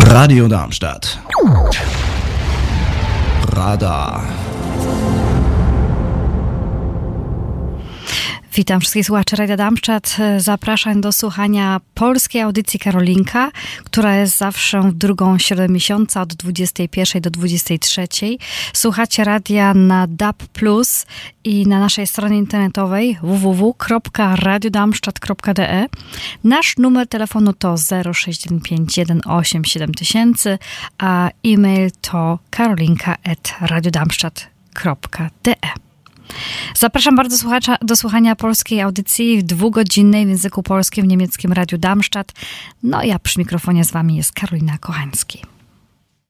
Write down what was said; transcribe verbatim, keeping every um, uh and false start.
Radio Darmstadt. Radar. Witam wszystkich słuchaczy Radia Darmstadt. Zapraszam do słuchania polskiej audycji Karolinka, która jest zawsze w drugą środę miesiąca od dwudziestej pierwszej do dwudziestej trzeciej. Słuchacie radia na D A B plus i na naszej stronie internetowej w w w kropka radio darmstadt kropka d e. Nasz numer telefonu to zero sześć jeden pięć jeden osiem siedem tysięcy, a e-mail to karolinka at radio darmstadt kropka d e. Zapraszam bardzo słuchacza do słuchania polskiej audycji w dwugodzinnej w języku polskim w niemieckim Radiu Darmstadt. No ja przy mikrofonie z wami jest Karolina Kochański.